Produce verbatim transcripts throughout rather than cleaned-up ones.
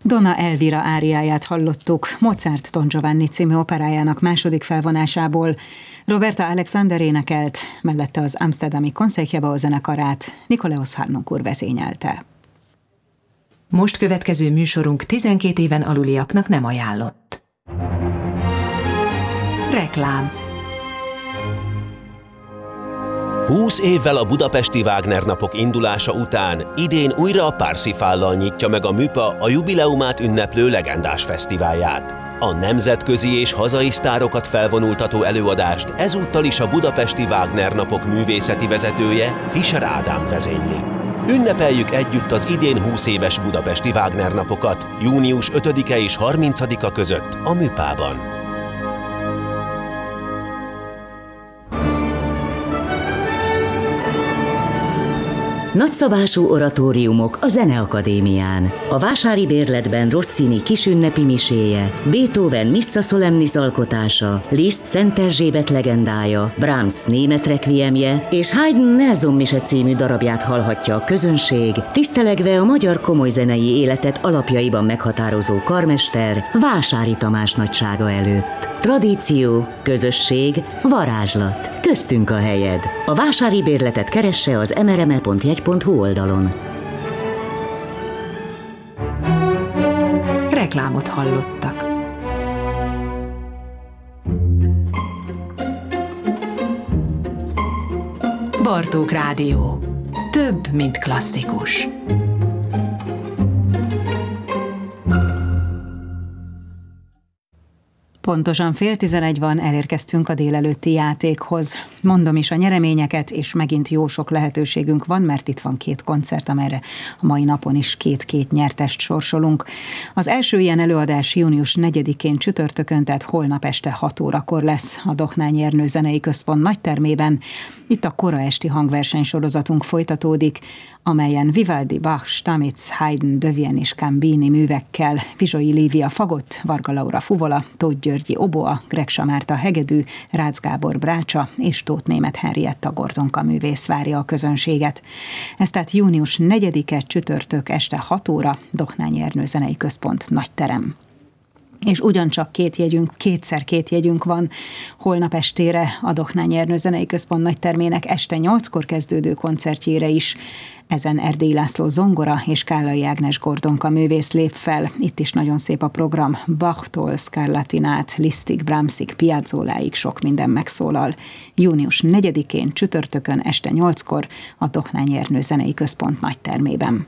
Donna Elvira áriáját hallottuk Mozart Don Giovanni című operájának második felvonásából. Roberta Alexander énekelt, mellette az amsterdami Concertgebouw zenekarát Nikolaus Harnoncourt vezényelte. Most következő műsorunk tizenkét éven aluliaknak nem ajánlott. Reklám. húsz évvel a budapesti Wagner napok indulása után idén újra a Parsifállal nyitja meg a MÜPA a jubileumát ünneplő legendás fesztiválját. A nemzetközi és hazai sztárokat felvonultató előadást ezúttal is a budapesti Wagner napok művészeti vezetője, Fischer Ádám vezényli. Ünnepeljük együtt az idén húsz éves budapesti Wagner napokat június ötödike és harmincadika között a MÜPában. Nagyszabású oratóriumok a Zeneakadémián. A vásári bérletben Rossini kisünnepi miséje, Beethoven Missa Solemnis alkotása, Liszt Szent Erzsébet legendája, Brahms német requiemje és Haydn Nelson mise című darabját hallhatja a közönség, tisztelegve a magyar komolyzenei életet alapjaiban meghatározó karmester Vásári Tamás nagysága előtt. Tradíció, közösség, varázslat. Köztünk a helyed. A vásári bérletet keresse az em er em e pont jegy pont hu oldalon. Reklámot hallottak. Bartók Rádió. Több, mint klasszikus. Pontosan fél tizenegy van, elérkeztünk a délelőtti játékhoz. Mondom is a nyereményeket, és megint jó sok lehetőségünk van, mert itt van két koncert, amelyre a mai napon is két-két nyertest sorsolunk. Az első ilyen előadás június negyedikén csütörtökön, tehát holnap este hat órakor lesz a Dohnányi Ernő Zenei Központ nagytermében. Itt a kora esti hangversenysorozatunk folytatódik, amelyen Vivaldi, Bach, Stamitz, Haydn, De Vienne és Cambini művekkel, Vizsoi Lívia fagot, Varga Laura fuvola, Tóth Györgyi oboa, Gregsa Márta hegedű, Rácz Gábor brácsa és Tóth Németh Henrietta Gordonka művész várja a közönséget. Ez tehát június negyedike csütörtök este hat óra, Dohnányi Ernő Zenei Központ nagyterem. És ugyancsak két jegyünk, kétszer két jegyünk van holnap estére a Dohnányi Ernő Zenei Központ nagytermének este nyolckor kezdődő koncertjére is. Ezen Erdélyi László zongora és Kállai Ágnes Gordonka művész lép fel. Itt is nagyon szép a program. Bachtól Scarlattin át, Lisztig, Brahmsig, Piazzoláig sok minden megszólal. június negyedikén csütörtökön este nyolckor a Dohnányi Ernő Zenei Központ nagytermében.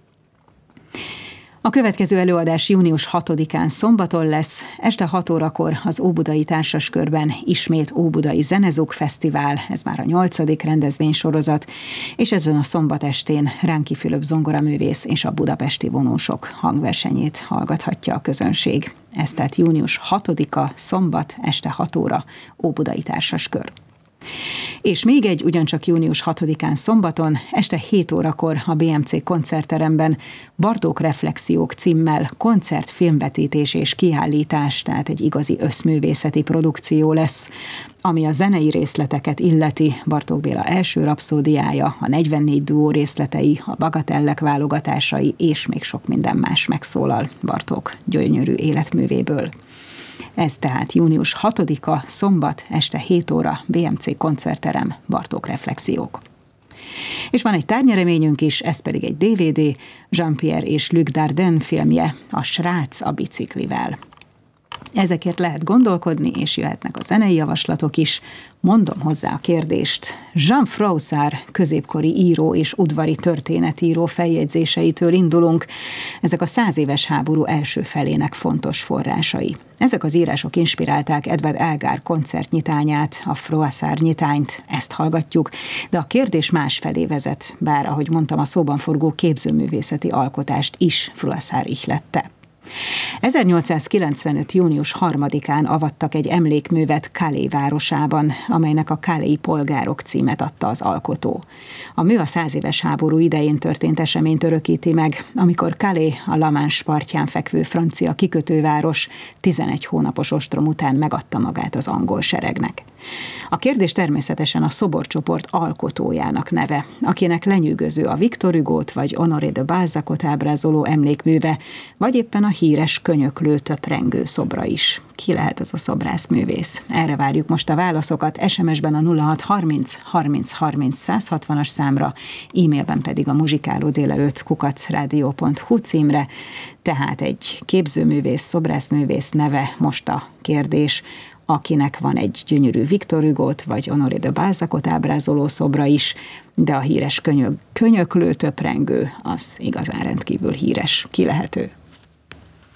A következő előadás június hatodikán szombaton lesz, este hat órakor az Óbudai Társaskörben ismét Óbudai Zenezók Fesztivál, ez már a nyolcadik rendezvénysorozat, és ezen a szombat estén Ránki Fülöp zongoraművész és a budapesti vonósok hangversenyét hallgathatja a közönség. Ez tehát június hatodika szombat este hat óra Óbudai Társaskör. És még egy ugyancsak június hatodikán szombaton, este hét órakor a bé em cé koncertteremben Bartók Reflexiók címmel koncert, filmvetítés és kiállítás, tehát egy igazi összművészeti produkció lesz, ami a zenei részleteket illeti. Bartók Béla első rapszódiája, a negyvennégy duó részletei, a bagatellek válogatásai és még sok minden más megszólal Bartók gyönyörű életművéből. Ez tehát június hatodika, szombat, este hét óra, bé em cé koncertterem, Bartók Reflexiók. És van egy tárgynyereményünk is, ez pedig egy dé vé dé, Jean-Pierre és Luc Dardenne filmje, A srác a biciklivel. Ezekért lehet gondolkodni, és jöhetnek a zenei javaslatok is. Mondom hozzá a kérdést. Jean Froissart középkori író és udvari történetíró feljegyzéseitől indulunk. Ezek a száz éves háború első felének fontos forrásai. Ezek az írások inspirálták Edward Elgar koncertnyitányát, a Froissart nyitányt, ezt hallgatjuk, de a kérdés más felé vezet, bár ahogy mondtam, a szóban forgó képzőművészeti alkotást is Froissart ihlette. ezernyolcszázkilencvenöt. június harmadikán avattak egy emlékművet Calais városában, amelynek a Calais-i polgárok címet adta az alkotó. A mű a százéves háború idején történt eseményt örökíti meg, amikor Calais, a La Manche partján fekvő francia kikötőváros tizenegy hónapos ostrom után megadta magát az angol seregnek. A kérdés természetesen a szoborcsoport alkotójának neve, akinek lenyűgöző a Victor Hugót vagy Honoré de Balzacot ábrázoló emlékműve, vagy éppen a híres könyöklő töprengő szobra is. Ki lehet ez a szobrászművész? Erre várjuk most a válaszokat, es em es-ben a nulla hat harminc harminc harminc száz hatvanas számra, e-mailben pedig a muzsikáló délelőtt kukac rádió pont hu címre. Tehát egy képzőművész, szobrászművész neve most a kérdés, akinek van egy gyönyörű Victor Hugót vagy Honoré de Balzacot ábrázoló szobra is, de a híres könyök, könyöklő töprengő az igazán rendkívül híres. Ki lehet ő?